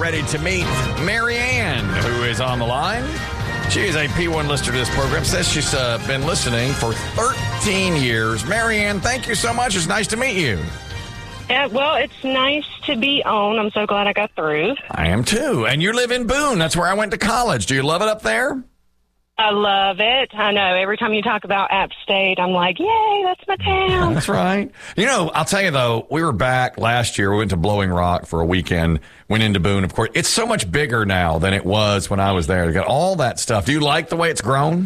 ready to meet Mary Ann, who is on the line. She is a P1 listener to this program. Says she's been listening for 13 years. Mary Ann, thank you so much. It's nice to meet you. Yeah, well, it's nice to be on. I'm so glad I got through. I am too. And you live in Boone. That's where I went to college. Do you love it up there? I love it. I know. Every time you talk about App State, I'm like, yay, that's my town. That's right. You know, I'll tell you, though, we were back last year. We went to Blowing Rock for a weekend, went into Boone. Of course, it's so much bigger now than it was when I was there. They got all that stuff. Do you like the way it's grown?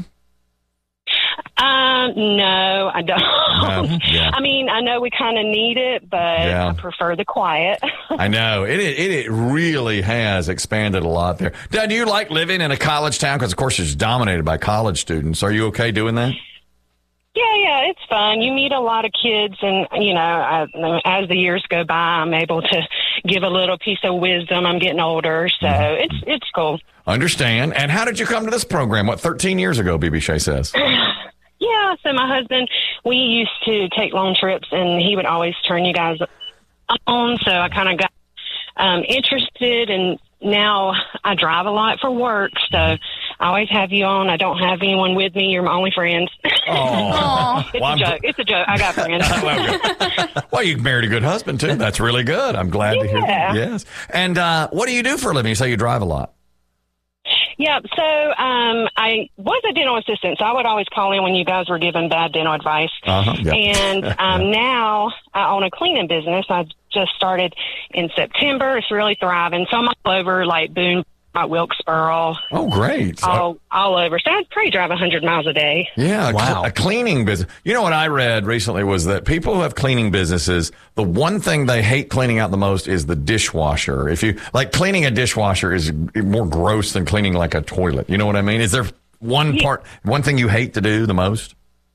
No, I don't. No, yeah. I mean, I know we kind of need it, but I prefer the quiet. I know. It really has expanded a lot there. Dad, do you like living in a college town? Because, of course, it's dominated by college students. Are you okay doing that? Yeah, it's fun. You meet a lot of kids, and, you know, as the years go by, I'm able to give a little piece of wisdom. I'm getting older, so it's cool. Understand. And how did you come to this program? 13 years ago, BB Shea says. Yeah, so my husband, we used to take long trips, and he would always turn you guys on, so I kind of got interested, and now I drive a lot for work, so I always have you on. I don't have anyone with me. You're my only friends. Oh. A joke. It's a joke. I got friends. Well, you married a good husband, too. That's really good. I'm glad to hear that. Yes. And what do you do for a living? You say you drive a lot. Yeah, so I was a dental assistant, so I would always call in when you guys were giving bad dental advice. And now I own a cleaning business. I just started in September. It's really thriving. So I'm all over, like Boone, Wilkesboro. Oh, great. All over. So I probably drive 100 miles a day. Yeah, wow. A cleaning business. You know what I read recently was that people who have cleaning businesses, the one thing they hate cleaning out the most is the dishwasher. If you like, cleaning a dishwasher is more gross than cleaning like a toilet. You know what I mean? Is there one thing you hate to do the most?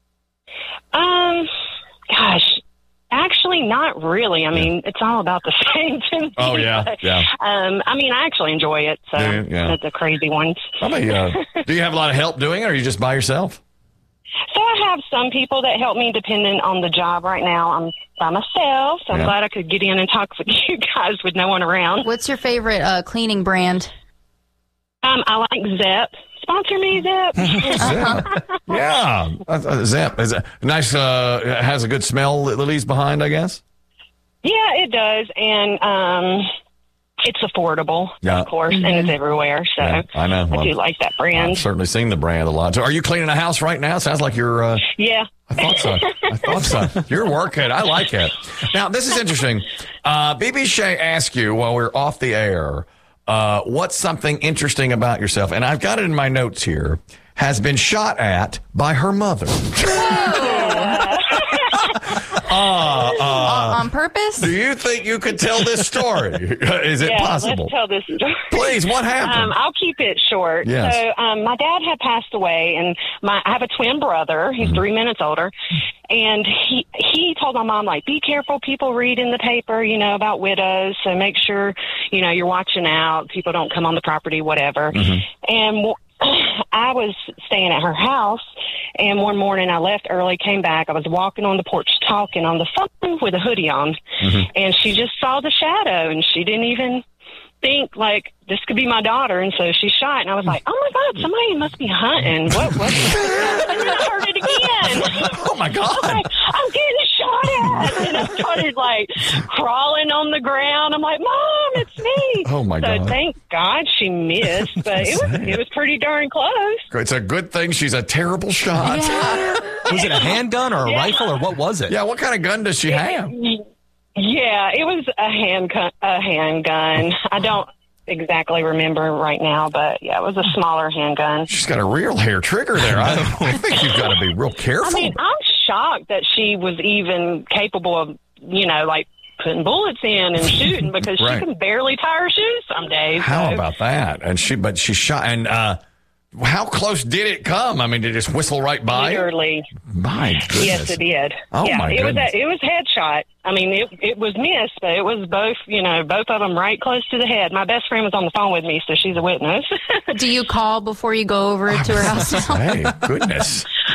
Gosh. Actually, not really. I mean, it's all about the same to me. Oh, yeah, but, yeah. I mean, I actually enjoy it, so the crazy ones. Do you have a lot of help doing it, or are you just by yourself? So I have some people that help me depending on the job. Right now, I'm by myself, so I'm glad I could get in and talk with you guys with no one around. What's your favorite cleaning brand? I like Zep. Sponsor me, Zep. Zep. Yeah. Zep. Is it nice? Has a good smell that leaves behind, I guess? Yeah, it does. And it's affordable, of course, and it's everywhere. So I know. I do like that brand. I've certainly seen the brand a lot. So are you cleaning a house right now? Sounds like you're... Yeah. I thought so. You're working. I like it. Now, this is interesting. BB Shea asked you while we were off the air, what's something interesting about yourself? And I've got it in my notes here. Has been shot at by her mother. On purpose? Do you think you could tell this story? Is it possible? Let's tell this story. Please, what happened? I'll keep it short. Yes. So my dad had passed away, and I have a twin brother. He's 3 minutes older. And he told my mom, like, be careful. People read in the paper, you know, about widows. So make sure, you know, you're watching out. People don't come on the property, whatever. And I was staying at her house, and one morning I left early, came back. I was walking on the porch talking on the phone with a hoodie on, and she just saw the shadow, and she didn't even think, like, this could be my daughter, and so she shot, and I was like, oh, my God, somebody must be hunting. What? And I heard it again. Oh, my God. I was like, I'm getting shot at. And I started, like, crawling on the ground. I'm like, Mom, it's me. Oh, my God. So thank God she missed, but it was pretty darn close. It's a good thing she's a terrible shot. Yeah. Was it a handgun or a rifle, or what was it? Yeah, what kind of gun does she have? Yeah, it was a handgun. I don't exactly remember right now, but yeah, it was a smaller handgun. She's got a real hair trigger there. I think you've got to be real careful. I mean, I'm shocked that she was even capable of, you know, like putting bullets in and shooting because she can barely tie her shoes some days. How about that? And she shot. And how close did it come? I mean, did it just whistle right by? Literally. My goodness. Yes, it did. Oh, yeah, my goodness. It was headshot. I mean, it was missed, but it was both, you know, both of them right close to the head. My best friend was on the phone with me, so she's a witness. Do you call before you go over to her house now? Hey, goodness.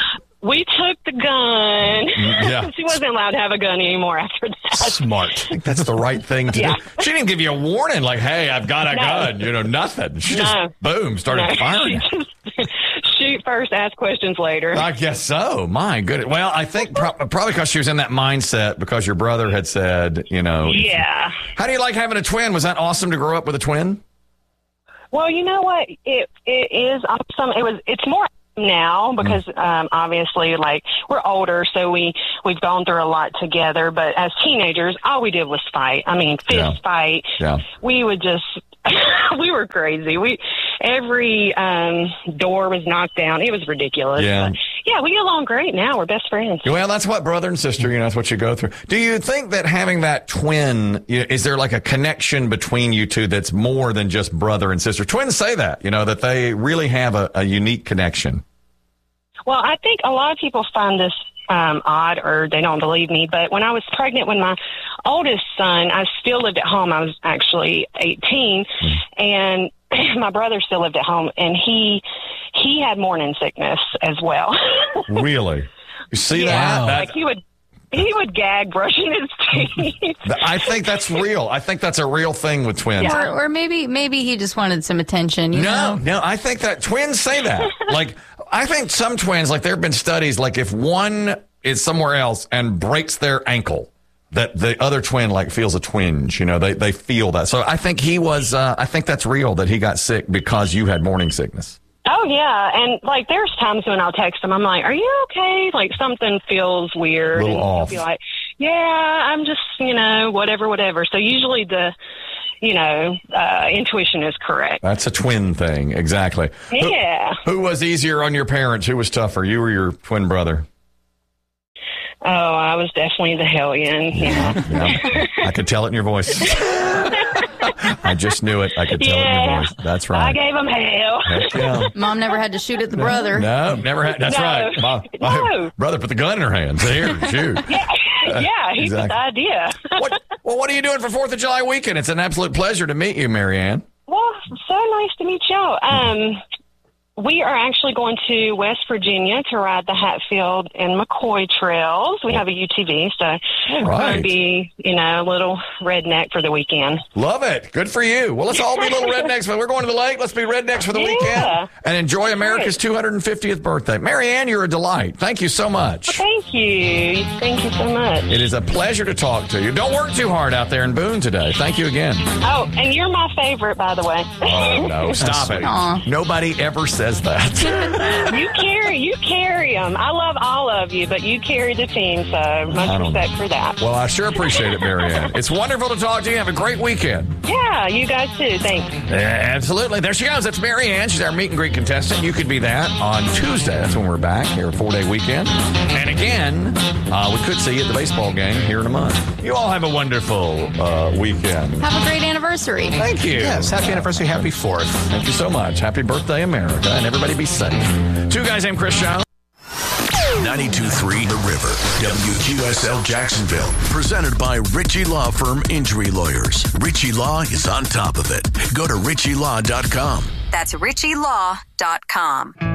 We took the gun. Yeah. She wasn't allowed to have a gun anymore after that. Smart. I think that's the right thing to do. She didn't give you a warning like, hey, I've got a gun. Nothing. She just, boom, started firing. She just shoot first, ask questions later. I guess so. My goodness. Well, I think probably because she was in that mindset because your brother had said, Yeah. How do you like having a twin? Was that awesome to grow up with a twin? Well, you know what? It is awesome. It's more now because obviously, like, we're older, so we've gone through a lot together. But as teenagers, all we did was fight. I mean, fist fight. Yeah. We would just we were crazy. Every door was knocked down. It was ridiculous. Yeah. But, yeah, we get along great now. We're best friends. Well, that's what brother and sister, that's what you go through. Do you think that having that twin, is there like a connection between you two that's more than just brother and sister? Twins say that, that they really have a unique connection. Well, I think a lot of people find this odd or they don't believe me, but when I was pregnant with my oldest son, I still lived at home. I was actually 18, and my brother still lived at home, and he had morning sickness as well. Really? You see that? Like he would gag brushing his teeth. I think that's real. I think that's a real thing with twins. Yeah. Or maybe he just wanted some attention. No, I think that twins say that. Like, I think some twins, like there have been studies, like if one is somewhere else and breaks their ankle, that the other twin like feels a twinge. They feel that. So I think I think that's real that he got sick because you had morning sickness. Oh, yeah. And, like, there's times when I'll text him, I'm like, are you okay? Like, something feels weird. A little off. He'll be like, yeah, I'm just, whatever. So usually the, intuition is correct. That's a twin thing. Exactly. Yeah. Who was easier on your parents? Who was tougher, you or your twin brother? Oh, I was definitely the hellion. Yeah. I could tell it in your voice. I just knew it. I could tell it in your voice. That's right. I gave him hell. Heck yeah. Mom never had to shoot at the brother. No, never had. That's right. No. Brother put the gun in her hands. Here, shoot. Yeah, he got the idea. What are you doing for 4th of July weekend? It's an absolute pleasure to meet you, Marianne. Well, so nice to meet y'all. We are actually going to West Virginia to ride the Hatfield and McCoy trails. We have a UTV, so we're going to be, a little redneck for the weekend. Love it. Good for you. Well, let's all be little rednecks. But we're going to the lake. Let's be rednecks for the weekend and enjoy America's 250th birthday. Marianne, you're a delight. Thank you so much. Well, thank you. Thank you so much. It is a pleasure to talk to you. Don't work too hard out there in Boone today. Thank you again. Oh, and you're my favorite, by the way. Oh, no. Stop it. Aww. Nobody ever says that. You carry them. I love all of you, but you carry the team, so much respect for that. Well, I sure appreciate it, Marianne. It's wonderful to talk to you. Have a great weekend. Yeah, you guys too. Thanks. Absolutely. There she goes. That's Marianne. She's our meet and greet contestant. You could be that on Tuesday. That's when we're back here, a 4-day weekend. And again, we could see you at the baseball game here in a month. You all have a wonderful weekend. Have a great anniversary. Thank you. Yes, happy anniversary, happy 4th. Thank you so much. Happy birthday, America. And everybody be safe. Two guys named Chris Jones. 92.3 The River, WQSL Jacksonville. Presented by Ritchie Law Firm Injury Lawyers. Ritchie Law is on top of it. Go to ritchielaw.com. That's ritchielaw.com.